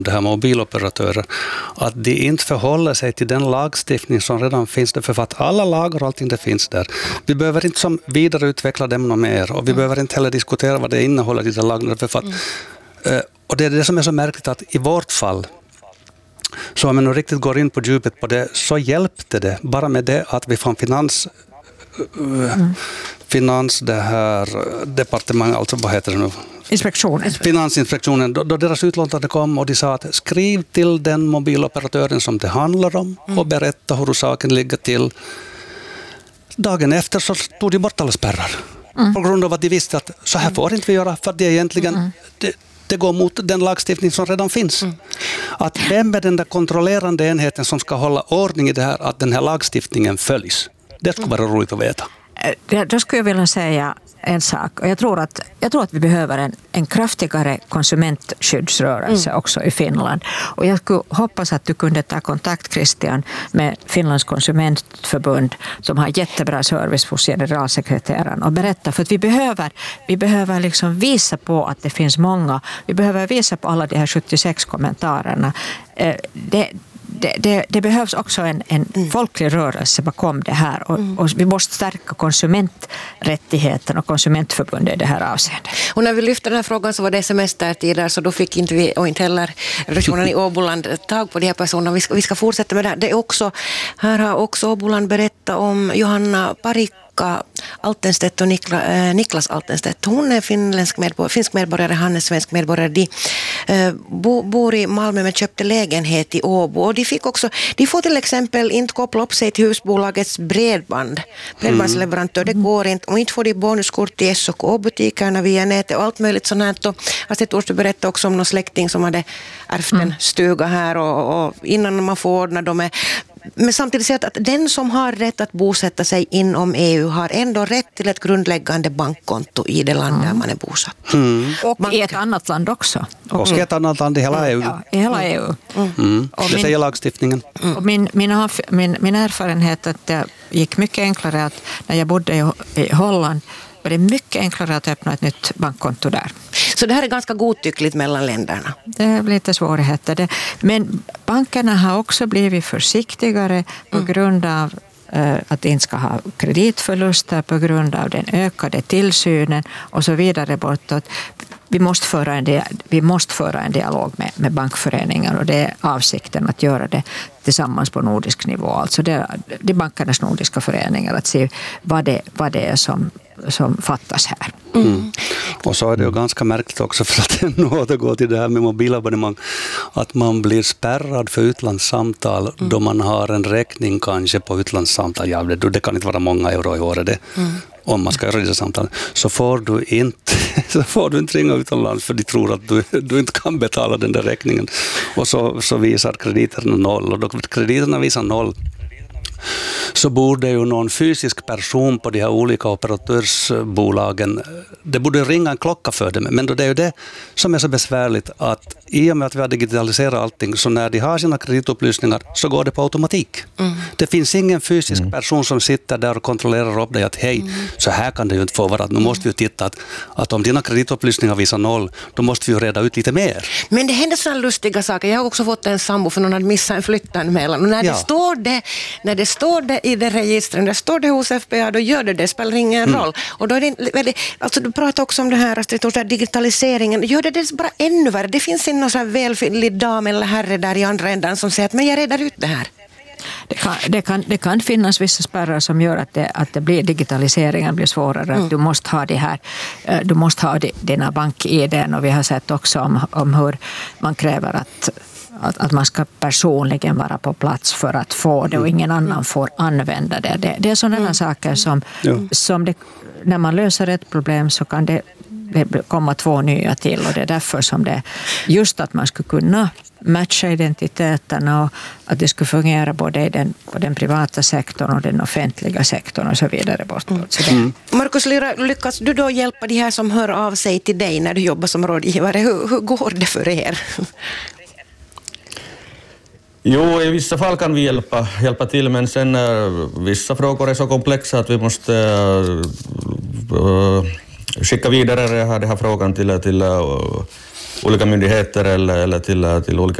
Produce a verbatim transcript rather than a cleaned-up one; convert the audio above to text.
det här mobiloperatörer, att de inte förhåller sig till den lagstiftning som redan finns där, för att alla lagar och allting det finns där. Vi behöver inte som vidareutveckla dem något mer, och vi mm. behöver inte heller diskutera vad det innehåller i den lagen, för att, mm. och det är det som är så märkligt, att i vårt fall, så om man nu riktigt går in på djupet på det, så hjälpte det bara med det att vi från finans mm. finans det här departement, alltså vad heter det nu? Inspektionen. Finansinspektionen, då, då deras utlåtande kom och de sa att skriv till den mobiloperatören som det handlar om mm. och berätta hur saken ligger till. Dagen efter så tog de bort alla spärrar. Mm. På grund av att de visste att så här får inte vi göra, för att det egentligen mm. det, det går mot den lagstiftning som redan finns. Mm. Att vem är den där kontrollerande enheten som ska hålla ordning i det här, att den här lagstiftningen följs? Det skulle vara roligt att veta. Då skulle jag vilja säga en sak. Och jag tror att, jag tror att vi behöver en, en kraftigare konsumentskyddsrörelse mm. också i Finland. Och jag skulle hoppas att du kunde ta kontakt, Christian, med Finlands konsumentförbund som har jättebra service hos generalsekreteraren, och berätta, för att vi behöver, vi behöver liksom visa på att det finns många. Vi behöver visa på alla de här sjuttiosex kommentarerna. Det Det, det, det behövs också en, en mm. folklig rörelse bakom det här, och, mm. och vi måste stärka konsumenträttigheten och konsumentförbundet i det här avseendet. Och när vi lyfte den här frågan så var det semestertider, så då fick inte vi, och inte heller regionen i Åboland, tag på de här personerna. Vi ska, vi ska fortsätta med det här. Det är också, här har också Åboland berättat om Johanna Parik Altenstedt och Nikla, eh, Niklas Altenstedt. Hon är finländsk medborgare, finsk medborgare, han är svensk medborgare. De eh, bo, bor i Malmö men köpte lägenhet i Åbo. Och de fick också, de får till exempel inte koppla upp sig till husbolagets bredband. Bredbandsleverantör, det går inte. Och inte får de bonuskort i S och K-butikerna via nätet och allt möjligt sånt här. Och Astrid Thorstvedt berättade också om någon släkting som hade ärvt en stuga här, och, och innan man får ordna dem är. Men samtidigt säger att den som har rätt att bosätta sig inom E U har ändå rätt till ett grundläggande bankkonto i det land mm. där man är bosatt. Mm. Och man, i ett annat land också. Och i ett annat land i hela E U. Ja, i hela E U. Mm. Mm. Det säger lagstiftningen. Mm. Och min, min, min, min erfarenhet att det gick mycket enklare att när jag bodde i, i Holland var det mycket enklare att öppna ett nytt bankkonto där. Så det här är ganska godtyckligt mellan länderna? Det är lite svårigheter. Det. Men bankerna har också blivit försiktigare på mm. grund av eh, att de inte ska ha kreditförluster, på grund av den ökade tillsynen och så vidare bortåt. Vi måste föra en, dia- vi måste föra en dialog med, med bankföreningar, och det är avsikten att göra det tillsammans på nordisk nivå. Alltså det, det är bankernas nordiska föreningar, att se vad det, vad det är som som fattas här. Mm. Och så är det ju ganska märkligt också, för att nu återgå till det här med mobilabonnemang, att man blir spärrad för utlandssamtal mm. då man har en räkning kanske på utlandssamtal. Ja, det, det kan inte vara många euro i året det. Mm. Om man ska göra dessa samtal, så får du inte så får du inte ringa utomlands, för de tror att du, du inte kan betala den där räkningen. Och så, så visar krediterna noll, och då krediterna visar noll, så borde ju någon fysisk person på de här olika operatörsbolagen, det borde ringa en klocka för dem. Men då det är ju det som är så besvärligt, att i och med att vi har digitaliserat allting, så när de har sina kreditupplysningar så går det på automatik. Mm. Det finns ingen fysisk mm. person som sitter där och kontrollerar upp dig att hej, mm. så här kan det ju inte få vara. Nu måste vi ju titta att, att om dina kreditupplysningar visar noll, då måste vi ju reda ut lite mer. Men det händer sådana lustiga saker. Jag har också fått en sambo för någon hade missat en flyttanmälan. Och när ja. det står det, när det står det i det registret, där står det hos F B A, då gör det det, spelar ingen mm. roll. Och då är det väldigt, alltså du pratar också om det här, Astrid Thorstvedt, digitaliseringen, gör det det bara ännu värre. Det finns inte någon så här välfyllig dam eller herre där i andra ändan som säger att men jag redar ut det här. Det kan, det, kan, det kan finnas vissa spärrar som gör att det, att det blir, digitaliseringen blir svårare. Mm. Att du måste ha det här, du måste ha dina bank-I D, och vi har sett också om, om hur man kräver att Att, att man ska personligen vara på plats för att få det, och ingen annan får använda det. Det, det är sådana mm. saker som, ja. som det, när man löser ett problem så kan det, det komma två nya till, och det är därför som det just att man skulle kunna matcha identiteterna och att det skulle fungera både i den, på den privata sektorn och den offentliga sektorn och så vidare bortåt. Mm. Så mm. Markus Lyra, lyckas du då hjälpa de här som hör av sig till dig när du jobbar som rådgivare? Hur, hur går det för er? Jo, i vissa fall kan vi hjälpa, hjälpa till, men sen uh, vissa frågor är så komplexa att vi måste uh, uh, skicka vidare den här, den här frågan till, till uh, olika myndigheter eller, eller till, till olika